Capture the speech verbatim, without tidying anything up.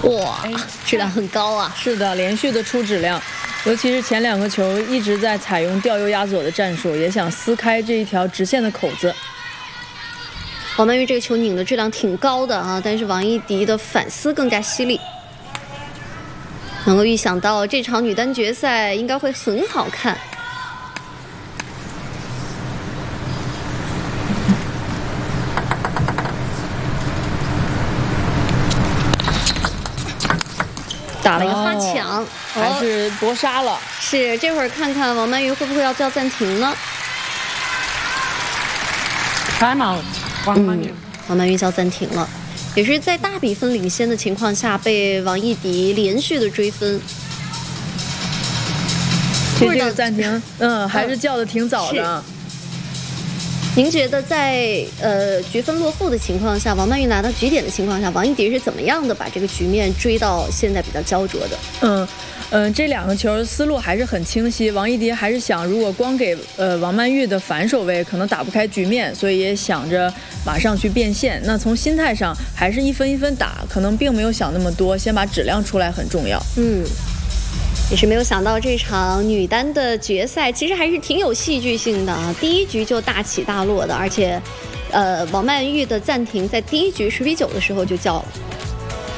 哇，质量很高啊！ 是的，连续的出质量，尤其是前两个球一直在采用吊右压左的战术，也想撕开这一条直线的口子。 王曼玉这个球拧的质量挺高的啊，但是王艺迪的反撕更加犀利。能够预想到这场女单决赛应该会很好看。打了一个发抢， 哦、还是搏杀了。 是，这会儿看看王曼玉会不会要叫暂停呢？ time out，王曼玉， 嗯，王曼玉叫暂停了，也是在大比分领先的情况下被王艺迪连续的追分。 这个暂停，嗯，还是叫的挺早的。 您觉得在呃局分落后的情况下，王曼玉拿到局点的情况下，王艺迪是怎么样的把这个局面追到现在比较焦灼的？ 嗯嗯、呃，这两个球思路还是很清晰。王艺迪还是想，如果光给呃王曼玉的反手位，可能打不开局面，所以也想着马上去变现。那从心态上，还是一分一分打，可能并没有想那么多，先把质量出来很重要。 嗯。也是没有想到这场女单的决赛其实还是挺有戏剧性的啊！第一局就大起大落的，而且，呃，王曼玉的暂停在第一局十比九的时候就叫了。